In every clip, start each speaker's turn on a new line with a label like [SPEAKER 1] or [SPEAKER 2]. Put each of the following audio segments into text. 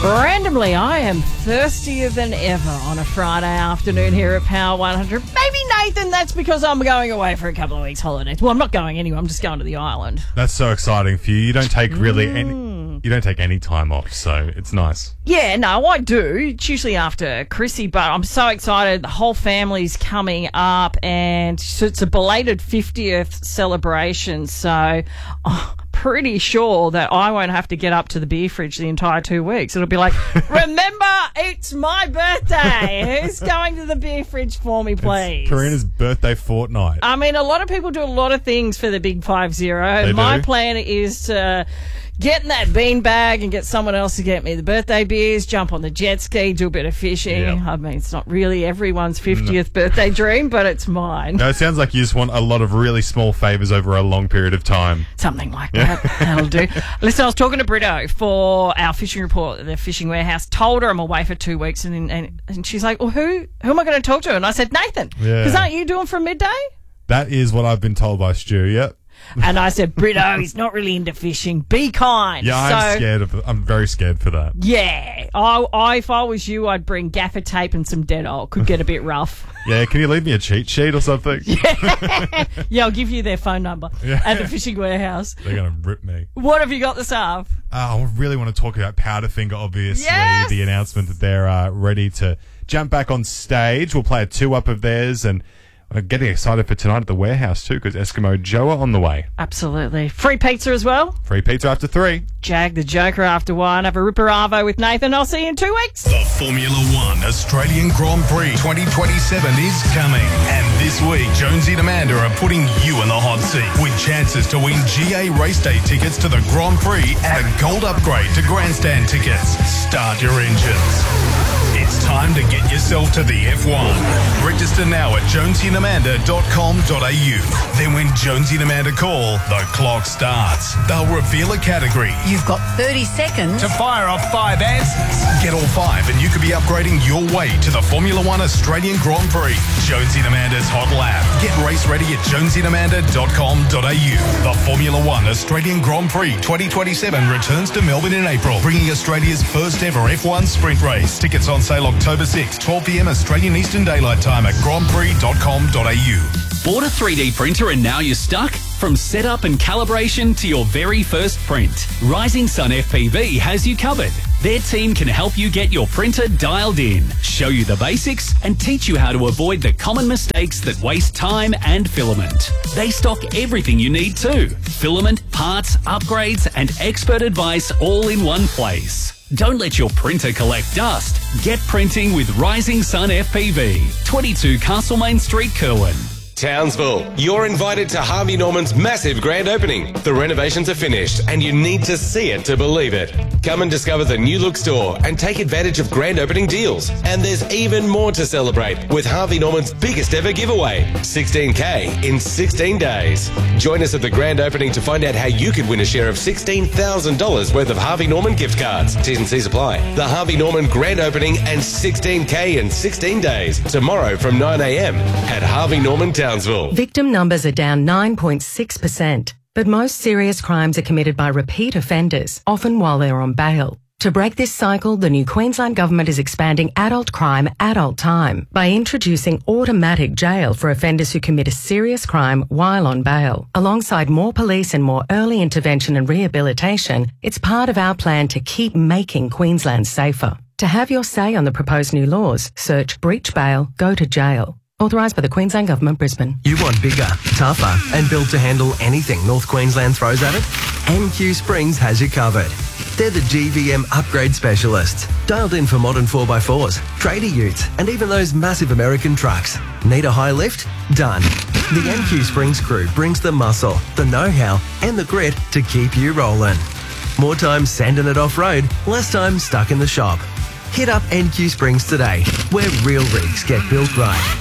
[SPEAKER 1] Randomly, I am thirstier than ever on a Friday afternoon here at Power 100. Maybe, Nathan, that's because I'm going away for a couple of weeks' holidays. Well, I'm not going anywhere. I'm just going to the island.
[SPEAKER 2] That's so exciting for you. You don't take any time off, so it's nice.
[SPEAKER 1] Yeah, no, I do. It's usually after Chrissy, but I'm so excited. The whole family's coming up, and so it's a belated 50th celebration, so pretty sure that I won't have to get up to the beer fridge the entire 2 weeks. It'll be like, remember, it's my birthday. Who's going to the beer fridge for me, please?
[SPEAKER 2] It's Karina's birthday fortnight.
[SPEAKER 1] I mean, a lot of people do a lot of things for the Big 50. My plan is to get in that beanbag and get someone else to get me the birthday beers, jump on the jet ski, do a bit of fishing. Yep. I mean, it's not really everyone's 50th birthday dream, but it's mine.
[SPEAKER 2] No, it sounds like you just want a lot of really small favours over a long period of time.
[SPEAKER 1] Something like that. That'll do. Listen, I was talking to Brito for our fishing report at the Fishing Warehouse. Told her I'm away for 2 weeks, and she's like, well, who am I going to talk to? And I said, Nathan, because aren't you doing from midday? That is what I've been told by Stu, yep. And I said, Brito, he's not really into fishing. Be kind. Yeah, I'm very scared for that. Yeah. If I was you, I'd bring gaffer tape and some Dettol. Could get a bit rough. Yeah, can you leave me a cheat sheet or something? Yeah, I'll give you their phone number at the Fishing Warehouse. They're going to rip me. What have you got this half? I really want to talk about Powderfinger, obviously. Yes! The announcement that they're ready to jump back on stage. We'll play a 2-up of theirs, and I'm getting excited for tonight at the Warehouse too, because Eskimo Joe are on the way. Absolutely. Free pizza as well. Free pizza after 3. Jag the Joker after 1. Have a Ripper Arvo with Nathan. I'll see you in 2 weeks.
[SPEAKER 3] The Formula One Australian Grand Prix 2027 is coming. And this week, Jonesy and Amanda are putting you in the hot seat with chances to win GA race day tickets to the Grand Prix and a gold upgrade to grandstand tickets. Start your engines. It's time to get yourself to the F1. Register now at jonesyandamanda.com.au. Then when Jonesy and Amanda call, the clock starts. They'll reveal a category.
[SPEAKER 4] You've got 30 seconds
[SPEAKER 3] to fire off 5 answers. Get all 5 and you could be upgrading your way to the Formula One Australian Grand Prix. Jonesy and Amanda's Hot Lap. Get race ready at jonesyandamanda.com.au. The Formula One Australian Grand Prix 2027 returns to Melbourne in April, bringing Australia's first ever F1 sprint race. Tickets on sale October 6, 12 p.m. Australian Eastern Daylight Time at grandprix.com.au.
[SPEAKER 5] Bought a 3D printer and now you're stuck? From setup and calibration to your very first print, Rising Sun FPV has you covered. Their team can help you get your printer dialed in, show you the basics, and teach you how to avoid the common mistakes that waste time and filament. They stock everything you need too. Filament, parts, upgrades, and expert advice all in one place. Don't let your printer collect dust. Get printing with Rising Sun FPV, 22 Castlemaine Street, Kerwin.
[SPEAKER 6] Townsville, you're invited to Harvey Norman's massive grand opening. The renovations are finished and you need to see it to believe it. Come and discover the new look store and take advantage of grand opening deals. And there's even more to celebrate with Harvey Norman's biggest ever giveaway, 16K in 16 days. Join us at the grand opening to find out how you could win a share of $16,000 worth of Harvey Norman gift cards. T's and C's apply. The Harvey Norman grand opening and 16K in 16 days. Tomorrow from 9 a.m. at Harvey Norman Townsville.
[SPEAKER 7] Victim numbers are down 9.6%, but most serious crimes are committed by repeat offenders, often while they're on bail. To break this cycle, the new Queensland Government is expanding adult crime, adult time by introducing automatic jail for offenders who commit a serious crime while on bail. Alongside more police and more early intervention and rehabilitation, it's part of our plan to keep making Queensland safer. To have your say on the proposed new laws, search breach bail, go to jail. Authorised by the Queensland Government, Brisbane.
[SPEAKER 8] You want bigger, tougher and built to handle anything North Queensland throws at it? NQ Springs has you covered. They're the GVM upgrade specialists. Dialed in for modern 4x4s, trader utes and even those massive American trucks. Need a high lift? Done. The NQ Springs crew brings the muscle, the know-how and the grit to keep you rolling. More time sanding it off-road, less time stuck in the shop. Hit up NQ Springs today, where real rigs get built right.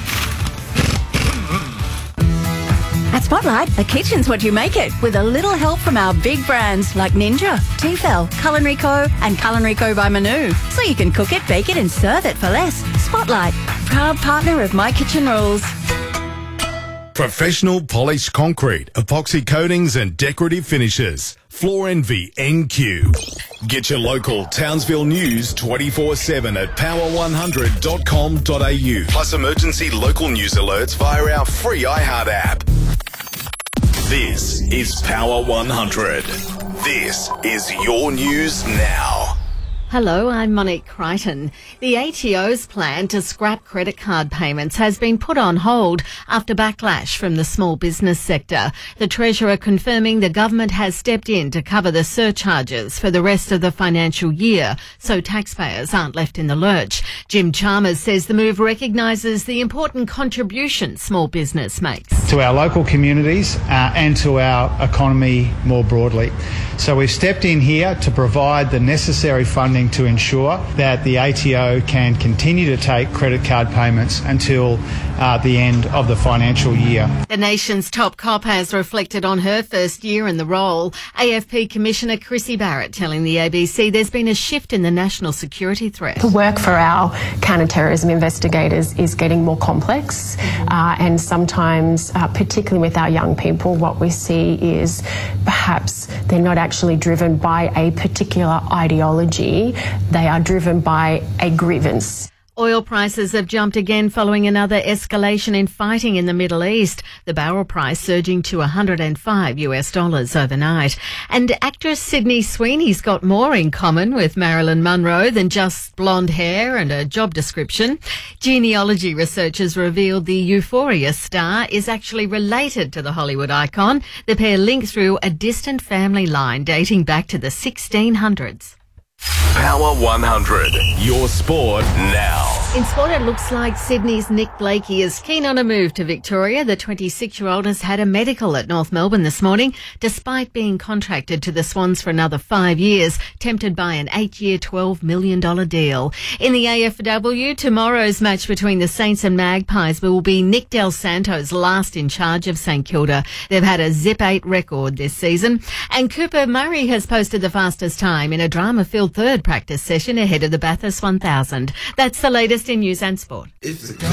[SPEAKER 4] At Spotlight, a kitchen's what you make it, with a little help from our big brands like Ninja, Tefal, Culinary Co. and Culinary Co. by Manu. So you can cook it, bake it and serve it for less. Spotlight, proud partner of My Kitchen Rules.
[SPEAKER 3] Professional polished concrete, epoxy coatings and decorative finishes. Floor Envy NQ. Get your local Townsville news 24/7 at power100.com.au. Plus emergency local news alerts via our free iHeart app. This is Power 100. This is your news now.
[SPEAKER 9] Hello, I'm Monique Crichton. The ATO's plan to scrap credit card payments has been put on hold after backlash from the small business sector. The Treasurer confirming the government has stepped in to cover the surcharges for the rest of the financial year, so taxpayers aren't left in the lurch. Jim Chalmers says the move recognises the important contribution small business makes
[SPEAKER 10] to our local communities and to our economy more broadly. So we've stepped in here to provide the necessary funding to ensure that the ATO can continue to take credit card payments until the end of the financial year.
[SPEAKER 9] The nation's top cop has reflected on her first year in the role. AFP Commissioner Chrissy Barrett telling the ABC there's been a shift in the national security threat.
[SPEAKER 11] The work for our counter-terrorism investigators is getting more complex and sometimes, particularly with our young people, what we see is perhaps they're not actually driven by a particular ideology. They are driven by a grievance.
[SPEAKER 9] Oil prices have jumped again following another escalation in fighting in the Middle East. The barrel price surging to $105 overnight. And actress Sydney Sweeney's got more in common with Marilyn Monroe than just blonde hair and a job description. Genealogy researchers revealed the Euphoria star is actually related to the Hollywood icon. The pair linked through a distant family line dating back to the 1600s.
[SPEAKER 3] Power 100. Your sport now.
[SPEAKER 9] In sport, it looks like Sydney's Nick Blakey is keen on a move to Victoria. The 26-year-old has had a medical at North Melbourne this morning, despite being contracted to the Swans for another 5 years, tempted by an 8-year, $12 million deal. In the AFW, tomorrow's match between the Saints and Magpies will be Nick Del Santo's last in charge of St Kilda. They've had a Zip 8 record this season. And Cooper Murray has posted the fastest time in a drama-filled third practice session ahead of the Bathurst 1000. That's the latest in news and sport.